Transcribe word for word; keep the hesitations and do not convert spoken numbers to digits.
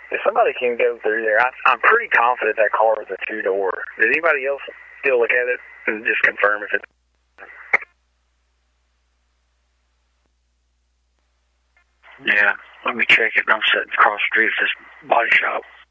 If somebody can go through there, I, I'm pretty confident that car was a two-door. Did anybody else still look at it and just confirm if it's... Yeah, let me check it. I'm sitting across the street at this body shop.